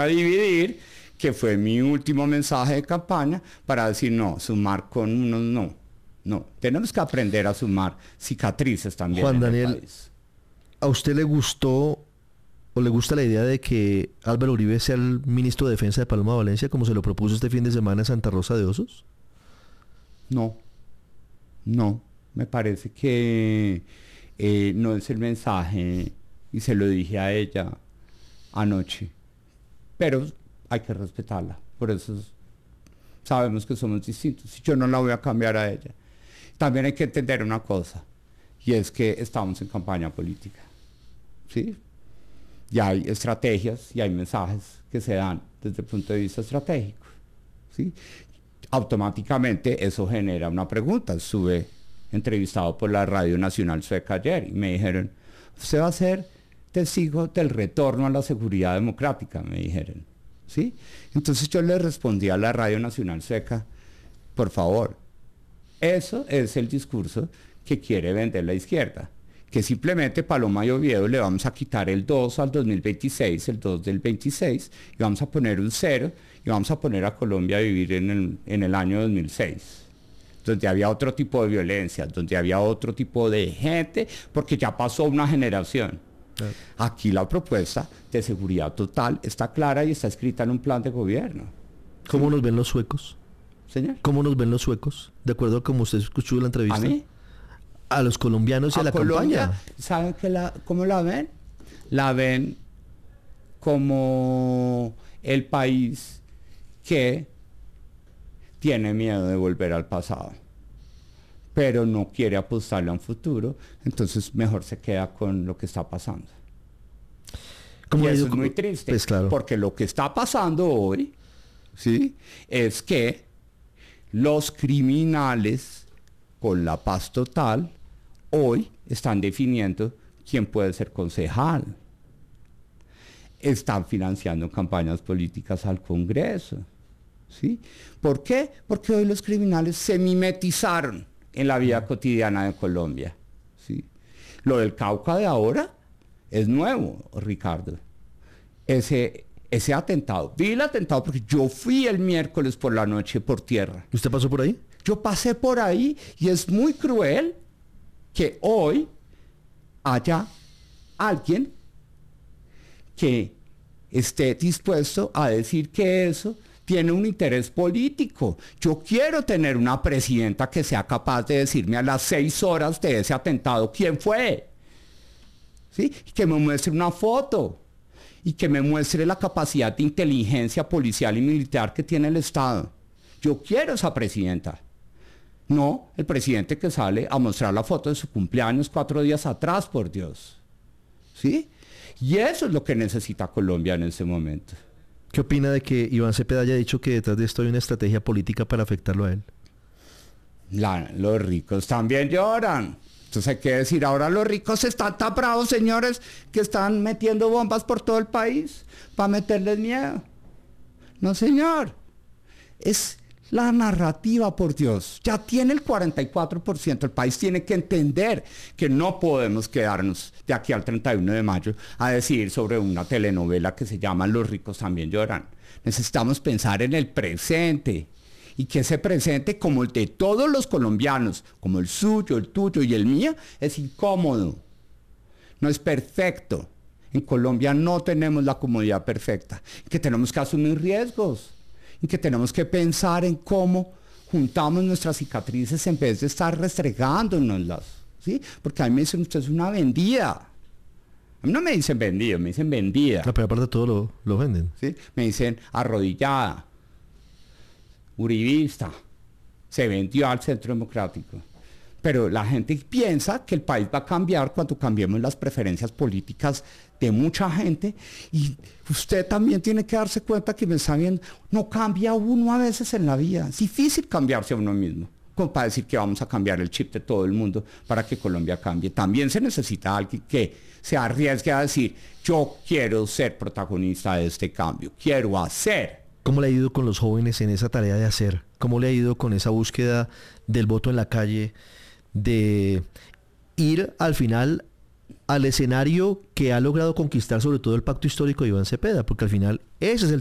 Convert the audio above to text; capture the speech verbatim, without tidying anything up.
a dividir, que fue mi último mensaje de campaña, para decir no, sumar con unos no. No, tenemos que aprender a sumar cicatrices también. Juan en Daniel, el país. ¿A usted le gustó o le gusta la idea de que Álvaro Uribe sea el ministro de Defensa de Paloma Valencia, como se lo propuso este fin de semana en Santa Rosa de Osos? No, no, me parece que eh, no es el mensaje, y se lo dije a ella anoche, pero hay que respetarla, por eso sabemos que somos distintos, y yo no la voy a cambiar a ella. También hay que entender una cosa, y es que estamos en campaña política, ¿sí? Y hay estrategias y hay mensajes que se dan desde el punto de vista estratégico, ¿sí? Automáticamente eso genera una pregunta. Estuve entrevistado por la Radio Nacional Sueca ayer y me dijeron, usted va a ser testigo del retorno a la seguridad democrática, me dijeron, ¿sí? Entonces yo le respondí a la Radio Nacional Sueca, por favor, eso es el discurso que quiere vender la izquierda, que simplemente Paloma y Oviedo le vamos a quitar el dos al dos mil veintiséis, el dos del veintiséis, y vamos a poner un cero, y vamos a poner a Colombia a vivir en el, en el año dos mil seis, donde había otro tipo de violencia, donde había otro tipo de gente, porque ya pasó una generación. Claro. Aquí la propuesta de seguridad total está clara y está escrita en un plan de gobierno. ¿Cómo ¿Sí? nos ven los suecos? Señor. ¿Cómo nos ven los suecos? De acuerdo a como usted escuchó la entrevista. ¿A mí? A los colombianos y a, a la Colombia, campaña. ¿Saben que la, cómo la ven? La ven como el país que tiene miedo de volver al pasado, pero no quiere apostarle a un futuro, entonces mejor se queda con lo que está pasando. Y eso es muy triste, pues claro. Porque lo que está pasando hoy, ¿sí?, es que los criminales con la paz total hoy están definiendo quién puede ser concejal. Están financiando campañas políticas al Congreso, ¿sí? ¿Por qué? Porque hoy los criminales se mimetizaron en la vida cotidiana de Colombia, ¿sí? Lo del Cauca de ahora es nuevo, Ricardo. Ese, ese atentado, vi el atentado porque yo fui el miércoles por la noche por tierra. ¿Usted pasó por ahí? Yo pasé por ahí y es muy cruel que hoy haya alguien que esté dispuesto a decir que eso tiene un interés político. Yo quiero tener una presidenta que sea capaz de decirme a las seis horas de ese atentado quién fue, ¿sí? Y que me muestre una foto y que me muestre la capacidad de inteligencia policial y militar que tiene el Estado. Yo quiero esa presidenta. No el presidente que sale a mostrar la foto de su cumpleaños cuatro días atrás, por Dios. ¿Sí? Y eso es lo que necesita Colombia en este momento. ¿Qué opina de que Iván Cepeda haya dicho que detrás de esto hay una estrategia política para afectarlo a él? La, los ricos también lloran. Entonces hay que decir, ahora los ricos están tan bravos, señores, que están metiendo bombas por todo el país para meterles miedo. No, señor. Es la narrativa, por Dios. Ya tiene el cuarenta y cuatro por ciento. El país tiene que entender que no podemos quedarnos de aquí al treinta y uno de mayo a decir sobre una telenovela que se llama Los ricos también lloran. Necesitamos pensar en el presente. Y que ese presente, como el de todos los colombianos, como el suyo, el tuyo y el mío, es incómodo. No es perfecto. En Colombia no tenemos la comodidad perfecta. Que tenemos que asumir riesgos. Y que tenemos que pensar en cómo juntamos nuestras cicatrices en vez de estar restregándonoslas, ¿sí? Porque a mí me dicen, usted es una vendida. A mí no me dicen vendido, me dicen vendida. La peor parte de todo lo, lo venden. ¿Sí? Me dicen arrodillada, uribista, se vendió al Centro Democrático. Pero la gente piensa que el país va a cambiar cuando cambiemos las preferencias políticas de mucha gente, y usted también tiene que darse cuenta que me está viendo, no cambia uno a veces en la vida, es difícil cambiarse a uno mismo, como para decir que vamos a cambiar el chip de todo el mundo para que Colombia cambie. También se necesita alguien que se arriesgue a decir, yo quiero ser protagonista de este cambio, quiero hacer. ¿Cómo le ha ido con los jóvenes en esa tarea de hacer? ¿Cómo le ha ido con esa búsqueda del voto en la calle, de ir al final al escenario que ha logrado conquistar sobre todo el pacto histórico de Iván Cepeda, porque al final ese es el